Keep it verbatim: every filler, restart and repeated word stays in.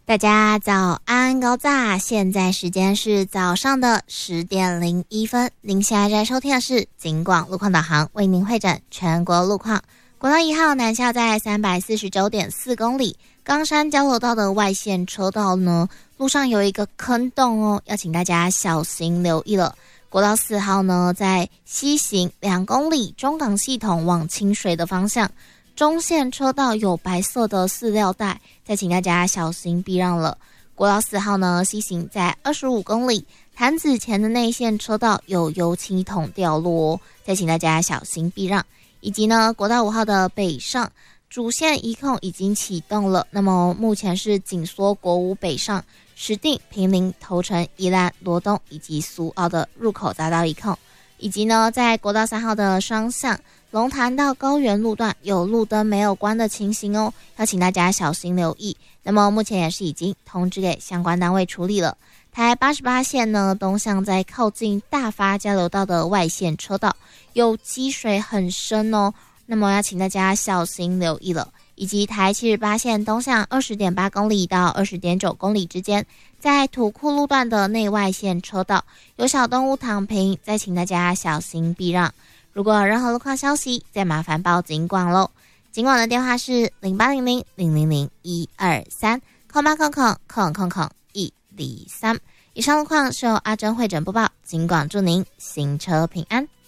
大家早安高炸，现在时间是早上的十点零一分。您现在在收听的是警广路况导航，为您会诊全国路况。国道一号南下在 三百四十九点四 公里，冈山交流道的外线车道呢，路上有一个坑洞哦，要请大家小心留意了。国道四号呢，在西行两公里，中港系统往清水的方向，中线车道有白色的饲料带，再请大家小心避让了。国道四号呢，西行在二十五公里，潭子前的内线车道有油漆桶掉落哦，再请大家小心避让。以及呢，国道五号的北上主线一控已经启动了，那么目前是紧缩国五北上、石碇、坪林、头城、宜兰、罗东以及苏澳的入口匝道一控，以及呢，在国道三号的双向龙潭到高原路段有路灯没有关的情形哦，要请大家小心留意。那么目前也是已经通知给相关单位处理了。台八十八线呢，东向在靠近大发交流道的外线车道有积水很深哦，那么要请大家小心留意了。以及台七十八线东向 二十点八公里到 二十点九公里之间，在土库路段的内外线车道有小动物躺平，再请大家小心避让。如果有任何路况消息，再麻烦报警广喽。警广的电话是零八零零零零零一二三空八空空空空空一零三。以上路况是由阿珍会诊播报，警广祝您行车平安。